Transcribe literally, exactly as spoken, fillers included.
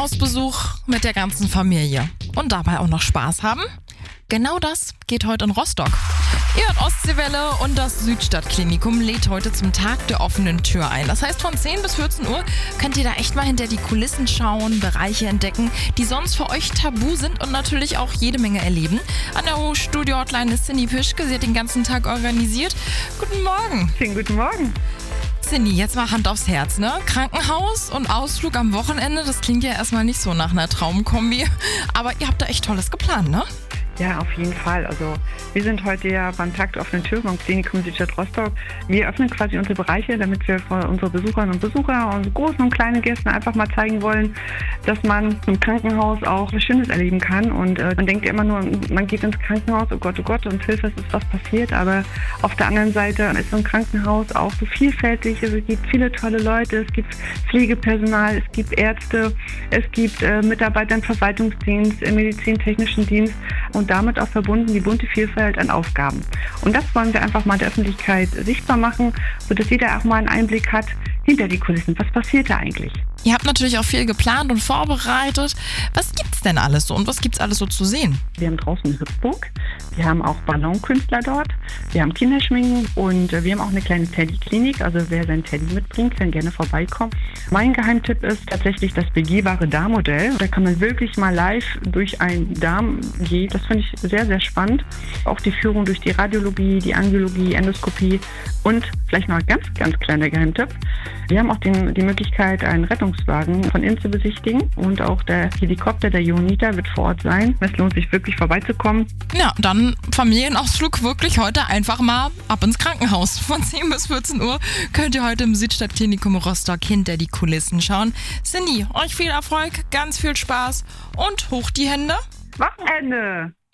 Krankenhausbesuch mit der ganzen Familie und dabei auch noch Spaß haben? Genau das geht heute in Rostock. Ihr hört Ostseewelle und das Südstadtklinikum lädt heute zum Tag der offenen Tür ein. Das heißt, von zehn bis vierzehn Uhr könnt ihr da echt mal hinter die Kulissen schauen, Bereiche entdecken, die sonst für euch tabu sind und natürlich auch jede Menge erleben. An der Studio-Hotline ist Cindy Pischke, sie hat den ganzen Tag organisiert. Guten Morgen. Schönen guten Morgen. Cindy, jetzt mal Hand aufs Herz, ne? Krankenhaus und Ausflug am Wochenende, das klingt ja erstmal nicht so nach einer Traumkombi. Aber ihr habt da echt Tolles geplant, ne? Ja, auf jeden Fall. Also wir sind heute ja beim Tag der offenen Tür beim Klinikum Südstadt Rostock. Wir öffnen quasi unsere Bereiche, damit wir für unsere Besucherinnen und Besucher und großen und kleinen Gästen einfach mal zeigen wollen, dass man im Krankenhaus auch was Schönes erleben kann. Und äh, man denkt ja immer nur, man geht ins Krankenhaus, oh Gott, oh Gott, und Hilfe, es ist was passiert. Aber auf der anderen Seite ist so ein Krankenhaus auch so vielfältig. Also es gibt viele tolle Leute, es gibt Pflegepersonal, es gibt Ärzte, es gibt äh, Mitarbeiter im Verwaltungsdienst, im medizintechnischen Dienst. Und damit auch verbunden die bunte Vielfalt an Aufgaben. Und das wollen wir einfach mal der Öffentlichkeit sichtbar machen, sodass jeder auch mal einen Einblick hat hinter die Kulissen. Was passiert da eigentlich? Ihr habt natürlich auch viel geplant und vorbereitet. Was gibt's denn alles so und was gibt's alles so zu sehen? Wir haben draußen eine Hüpfburg, wir haben auch Ballonkünstler dort, wir haben Kinderschminken und wir haben auch eine kleine Teddy-Klinik. Also wer sein Teddy mitbringt, kann gerne vorbeikommen. Mein Geheimtipp ist tatsächlich das begehbare Darmmodell. Da kann man wirklich mal live durch einen Darm gehen. Das finde ich sehr, sehr spannend. Auch die Führung durch die Radiologie, die Angiologie, Endoskopie und vielleicht noch ein ganz, ganz kleiner Geheimtipp. Wir haben auch den, die Möglichkeit, einen Rettungswagen von innen zu besichtigen und auch der Helikopter, der Johanniter, wird vor Ort sein. Es lohnt sich wirklich vorbeizukommen. Ja, dann Familienausflug wirklich heute einfach mal ab ins Krankenhaus. Von zehn bis vierzehn Uhr könnt ihr heute im Südstadtklinikum Rostock hinter die Kulissen schauen. Cindy, euch viel Erfolg, ganz viel Spaß und hoch die Hände. Wochenende!